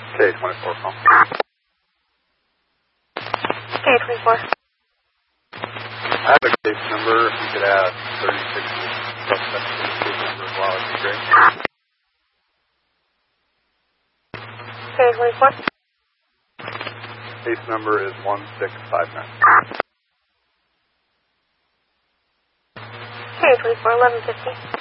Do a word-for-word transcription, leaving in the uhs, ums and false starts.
K twenty-four call. K twenty-four. I have a case number. If you could add thirty-six suspects to the case number as well, that'd be great. K twenty-four. Case number is one six five nine. K twenty-four, eleven fifty.